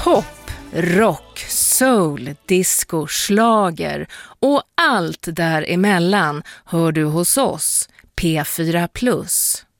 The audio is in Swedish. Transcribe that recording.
Pop, rock, soul, disco, schlager och allt däremellan hör du hos oss, P4+.